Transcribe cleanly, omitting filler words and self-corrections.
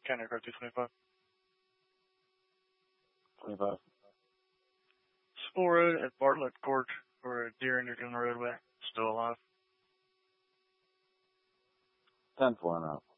County Road 225. 25. School Road at Bartlett Court for a deer injured on the roadway. Still alive. 10-4 and out.